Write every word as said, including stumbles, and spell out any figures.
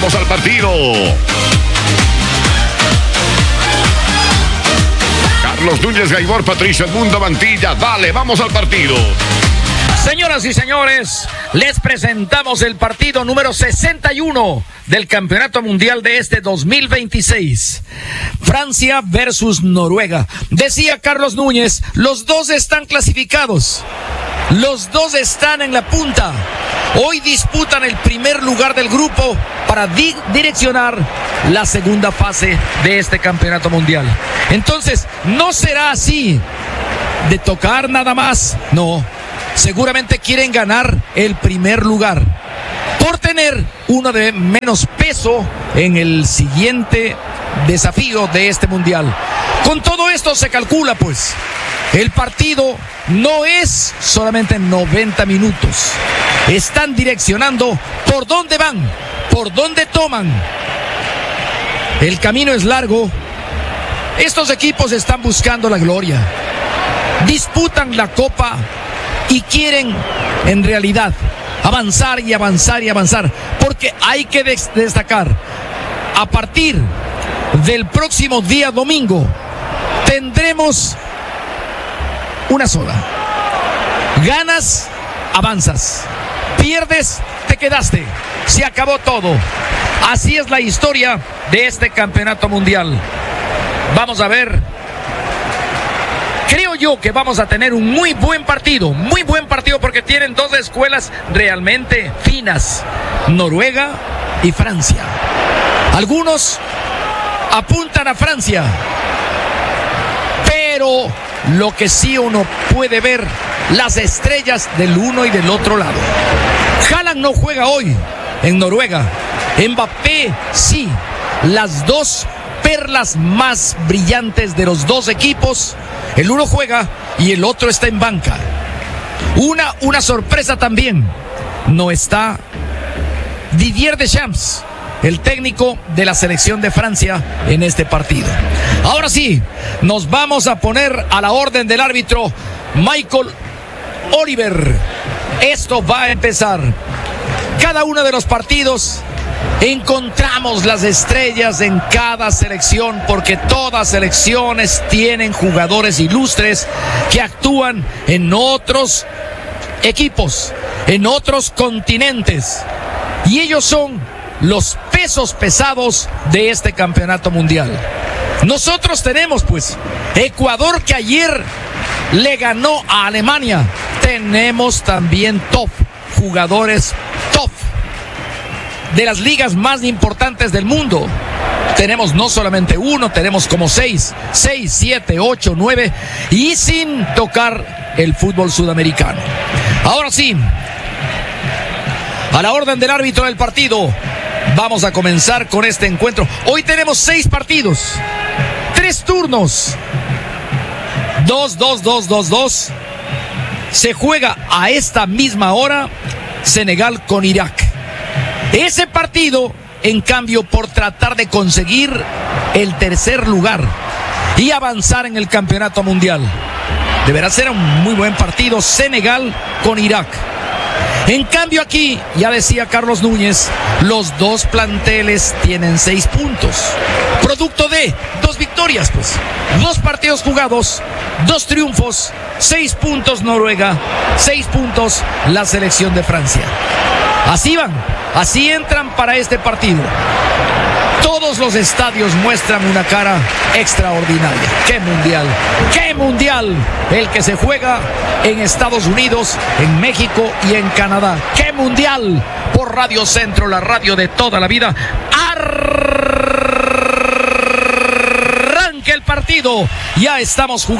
Vamos al partido. Carlos Núñez Gaibor, Patricio Edmundo Mantilla. Dale, vamos al partido. Señoras y señores, les presentamos el partido número sesenta y uno del Campeonato Mundial de este dos mil veintiséis. Francia versus Noruega. Decía Carlos Núñez, los dos están clasificados. Los dos están en la punta. Hoy disputan el primer lugar del grupo para di- direccionar la segunda fase de este Campeonato Mundial. Entonces, no será así de tocar nada más, no. Seguramente quieren ganar el primer lugar por tener uno de menos peso en el siguiente desafío de este mundial. Con todo esto se calcula, pues, el partido no es solamente noventa minutos. Están direccionando por dónde van, por dónde toman. El camino es largo. Estos equipos están buscando la gloria. Disputan la Copa y quieren, en realidad, avanzar y avanzar y avanzar. Porque hay que des- destacar, a partir del próximo día domingo, tendremos una sola. Ganas, avanzas. Pierdes, te quedaste. Se acabó todo. Así es la historia de este campeonato mundial. Vamos a ver. Creo yo que vamos a tener un muy buen partido, muy buen partido porque tienen dos escuelas realmente finas, Noruega y Francia. Algunos apuntan a Francia, pero lo que sí uno puede ver, las estrellas del uno y del otro lado. Haaland no juega hoy en Noruega, Mbappé sí, las dos perlas más brillantes de los dos equipos. El uno juega y el otro está en banca. Una, una sorpresa también. No está Didier Deschamps, el técnico de la selección de Francia en este partido. Ahora sí, nos vamos a poner a la orden del árbitro Michael Oliver. Esto va a empezar. Cada uno de los partidos encontramos las estrellas en cada selección porque todas selecciones tienen jugadores ilustres que actúan en otros equipos, en otros continentes. Y ellos son los pesos pesados de este campeonato mundial. Nosotros tenemos pues Ecuador, que ayer le ganó a Alemania. Tenemos también top, jugadores top de las ligas más importantes del mundo. Tenemos no solamente uno, tenemos como seis, seis, siete, ocho, nueve, y sin tocar el fútbol sudamericano. Ahora sí, a la orden del árbitro del partido, vamos a comenzar con este encuentro. Hoy tenemos seis partidos, tres turnos, dos, dos, dos, dos, dos. Se juega a esta misma hora Senegal con Irak. Ese partido, en cambio, por tratar de conseguir el tercer lugar y avanzar en el campeonato mundial. Deberá ser un muy buen partido, Senegal con Irak. En cambio aquí, ya decía Carlos Núñez, los dos planteles tienen seis puntos. Producto de dos victorias, pues. Dos partidos jugados, dos triunfos, seis puntos Noruega, seis puntos la selección de Francia. Así van, así entran para este partido. Todos los estadios muestran una cara extraordinaria. ¡Qué mundial! ¡Qué mundial! El que se juega en Estados Unidos, en México y en Canadá. ¡Qué mundial! Por Radio Centro, la radio de toda la vida. Arranca el partido. Ya estamos jugando.